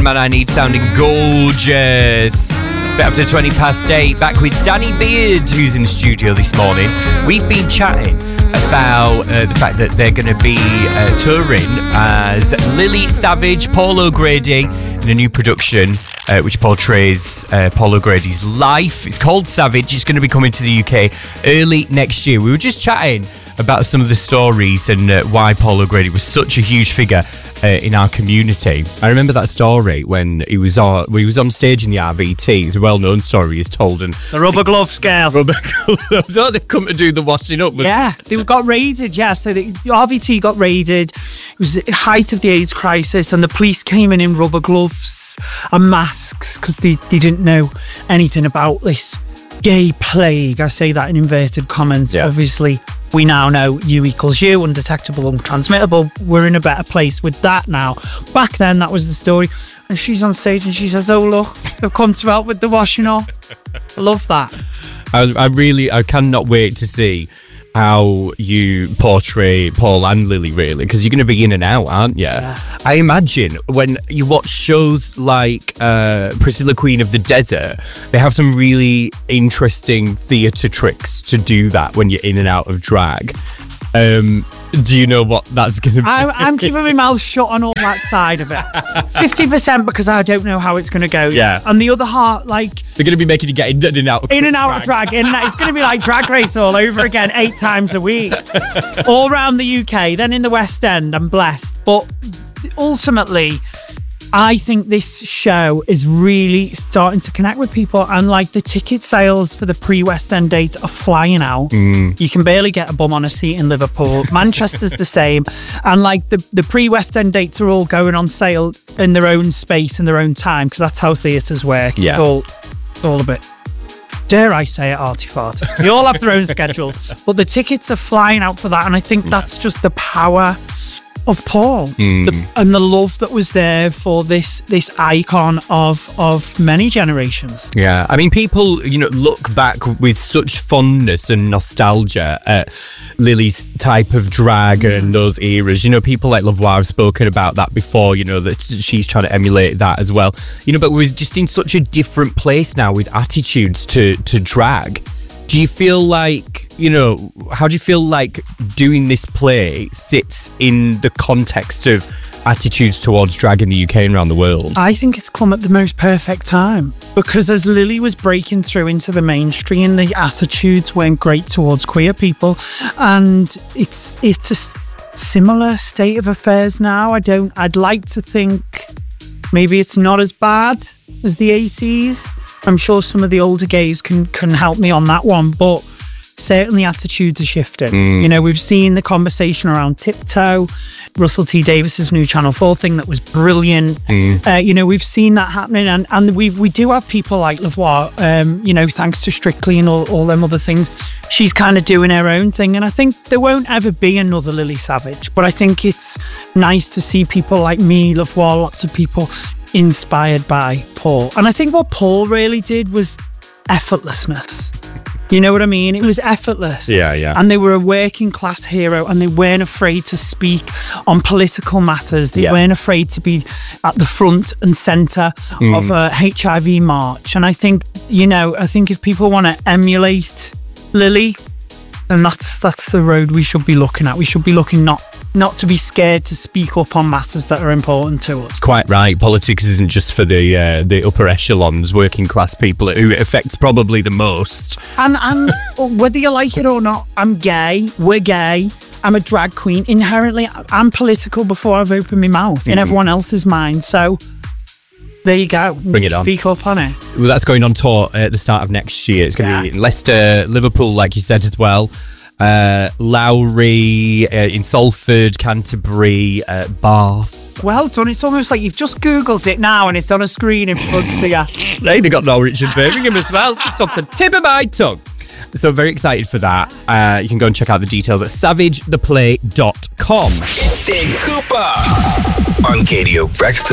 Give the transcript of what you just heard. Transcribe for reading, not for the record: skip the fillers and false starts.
Man I Need sounding gorgeous. Bit after 20 past 8, back with Danny Beard, who's in the studio this morning. We've been chatting about the fact that they're going to be touring as Lily Savage, Paul O'Grady, in a new production which portrays Paul O'Grady's life. It's called Savage. It's going to be coming to the UK early next year. We were just chatting about some of the stories and why Paul O'Grady was such a huge figure in our community. I remember that story when he was on stage in the RVT. It's a well-known story he's told. And the rubber glove scale. Rubber gloves. Oh, they've come to do the washing up. Yeah, they got raided, yeah. So the RVT got raided. It was the height of the AIDS crisis and the police came in rubber gloves and masks because they didn't know anything about this gay plague. I say that in inverted commas. Yeah. Obviously, we now know U equals U, undetectable, untransmittable. We're in a better place with that now. Back then, that was the story. And she's on stage and she says, oh, look, they've come to help with the washing up. I love that. I cannot wait to see how you portray Paul and Lily, really, because you're going to be in and out, aren't you? Yeah. I imagine when you watch shows like Priscilla, Queen of the Desert, they have some really interesting theatre tricks to do that when you're in and out of drag. Do you know what that's going to be? I'm keeping my mouth shut on all that side of it. 50% because I don't know how it's going to go. Yeah. And the other half, like... They're going to be making you get in and out of drag. It's going to be like Drag Race all over again 8 times a week. All around the UK, then in the West End, I'm blessed. But ultimately, I think this show is really starting to connect with people, and like the ticket sales for the pre-West End dates are flying out. You can barely get a bum on a seat in Liverpool. Manchester's the same, and like the pre-West End dates are all going on sale in their own space and their own time because that's how theatres work. Yeah. It's all a bit, dare I say it, arty-farty. They all have their own schedule, but the tickets are flying out for that, and I think that's just the power of Paul and the love that was there for this icon of many generations. Yeah, I mean, people, look back with such fondness and nostalgia at Lily's type of drag and those eras. People like Lavoie have spoken about that before, that she's trying to emulate that as well. But we're just in such a different place now with attitudes to drag. Do you feel like, how do you feel like doing this play sits in the context of attitudes towards drag in the UK and around the world? I think it's come at the most perfect time because as Lily was breaking through into the mainstream, the attitudes weren't great towards queer people, and it's a similar state of affairs now. I'd like to think maybe it's not as bad as the 80s. I'm sure some of the older gays can help me on that one, but certainly attitudes are shifting. We've seen the conversation around Tiptoe, Russell T Davis's new Channel 4 thing that was brilliant. We've seen that happening, and we do have people like Lavoie, thanks to Strictly and all them other things. She's kind of doing her own thing, and I think there won't ever be another Lily Savage, but I think it's nice to see people like me, Lavoie, lots of people inspired by Paul. And I think what Paul really did was effortlessness. You know what I mean? It was effortless. Yeah. And they were a working class hero, and they weren't afraid to speak on political matters. They weren't afraid to be at the front and centre of a HIV march. And I think, if people want to emulate Lily, then that's the road we should be looking at. We should be looking not to be scared to speak up on matters that are important to us. Quite right. Politics isn't just for the upper echelons, working class people who it affects probably the most. And whether you like it or not, I'm gay. We're gay. I'm a drag queen. Inherently, I'm political before I've opened my mouth in everyone else's mind. So there you go. Bring it on. Speak up on it. Well, that's going on tour at the start of next year. It's going to be in Leicester, Liverpool, like you said as well. Lowry, in Salford, Canterbury, Bath. Well done. It's almost like you've just Googled it now and it's on a screen in front of you. Hey, they got Norwich and Birmingham as well. Just off the tip of my tongue. So very excited for that. You can go and check out the details at savagetheplay.com. Dave Cooper on KDO Breakfast.